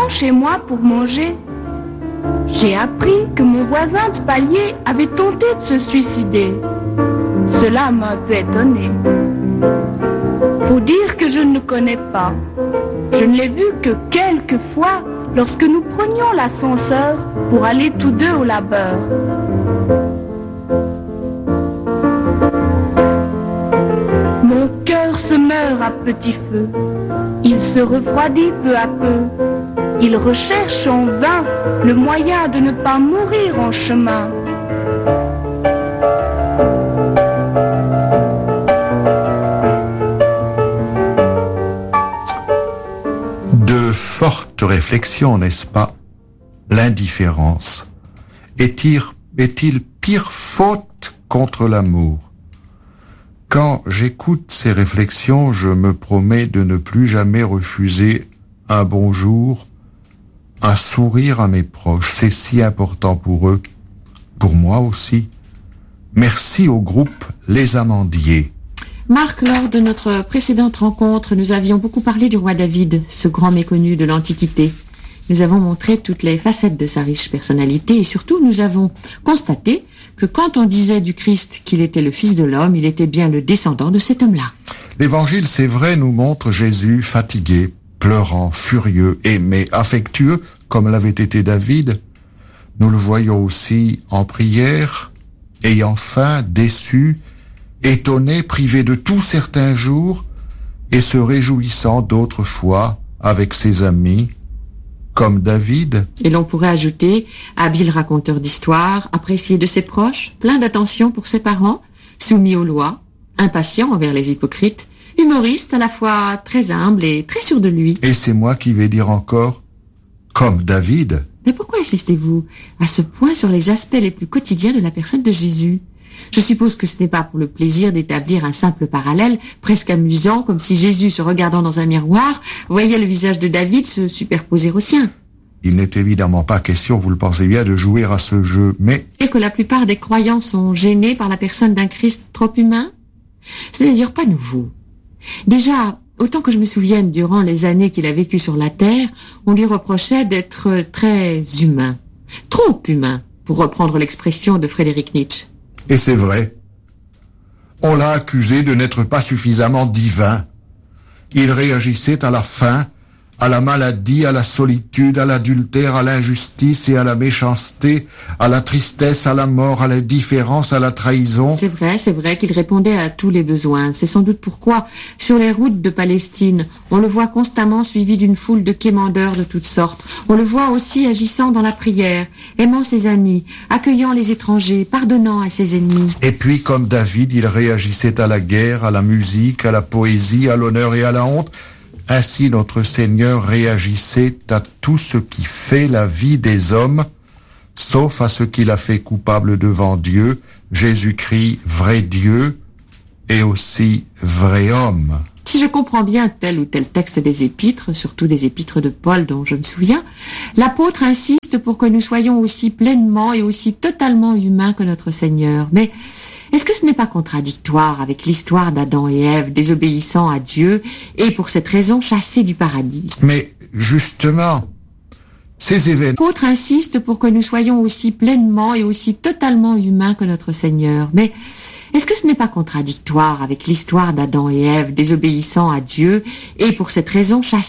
rentrant chez moi pour manger, j'ai appris que mon voisin de palier avait tenté de se suicider. Cela m'a un peu étonnée. Faut dire que je ne le connais pas. Je ne l'ai vu que quelques fois lorsque nous prenions l'ascenseur pour aller tous deux au labeur. Mon cœur se meurt à petit feu. Il se refroidit peu à peu. Il recherche en vain le moyen de ne pas mourir en chemin. De fortes réflexions, n'est-ce pas? L'indifférence est-il pire faute contre l'amour? Quand j'écoute ces réflexions, je me promets de ne plus jamais refuser un bonjour, un sourire à mes proches. C'est si important pour eux, pour moi aussi. Merci au groupe Les Amandiers. Marc, lors de notre précédente rencontre, nous avions beaucoup parlé du roi David, ce grand méconnu de l'Antiquité. Nous avons montré toutes les facettes de sa riche personnalité et surtout nous avons constaté que quand on disait du Christ qu'il était le Fils de l'homme, il était bien le descendant de cet homme-là. L'Évangile, c'est vrai, nous montre Jésus fatigué, pleurant, furieux, mais affectueux, comme l'avait été David. Nous le voyons aussi en prière, ayant faim, déçu, étonné, privé de tout certains jours, et se réjouissant d'autres fois avec ses amis, comme David. Et l'on pourrait ajouter, habile raconteur d'histoire, apprécié de ses proches, plein d'attention pour ses parents, soumis aux lois, impatient envers les hypocrites, humoriste à la fois très humble et très sûr de lui. Et c'est moi qui vais dire encore, comme David. Mais pourquoi insistez-vous à ce point sur les aspects les plus quotidiens de la personne de Jésus ? Je suppose que ce n'est pas pour le plaisir d'établir un simple parallèle, presque amusant, comme si Jésus, se regardant dans un miroir, voyait le visage de David se superposer au sien. Il n'est évidemment pas question, vous le pensez bien, de jouer à ce jeu, mais... Et que la plupart des croyants sont gênés par la personne d'un Christ trop humain ? Ce n'est d'ailleurs pas nouveau. Déjà, autant que je me souvienne, durant les années qu'il a vécues sur la terre, on lui reprochait d'être très humain. Trop humain, pour reprendre l'expression de Frédéric Nietzsche. Et c'est vrai. On l'a accusé de n'être pas suffisamment divin. Il réagissait à la faim, à la maladie, à la solitude, à l'adultère, à l'injustice et à la méchanceté, à la tristesse, à la mort, à l'indifférence, à la trahison. C'est vrai qu'il répondait à tous les besoins. C'est sans doute pourquoi, sur les routes de Palestine, on le voit constamment suivi d'une foule de quémandeurs de toutes sortes. On le voit aussi agissant dans la prière, aimant ses amis, accueillant les étrangers, pardonnant à ses ennemis. Et puis, comme David, il réagissait à la guerre, à la musique, à la poésie, à l'honneur et à la honte. Ainsi, notre Seigneur réagissait à tout ce qui fait la vie des hommes, sauf à ce qu'il a fait coupable devant Dieu, Jésus-Christ, vrai Dieu, et aussi vrai homme. Si je comprends bien tel ou tel texte des épîtres, surtout des épîtres de Paul dont je me souviens, l'apôtre insiste pour que nous soyons aussi pleinement et aussi totalement humains que notre Seigneur. Mais est-ce que ce n'est pas contradictoire avec l'histoire d'Adam et Ève désobéissant à Dieu et pour cette raison chassés du paradis ? Mais justement, ces événements... L'apôtre insiste pour que nous soyons aussi pleinement et aussi totalement humains que notre Seigneur. Mais est-ce que ce n'est pas contradictoire avec l'histoire d'Adam et Ève désobéissant à Dieu et pour cette raison chassés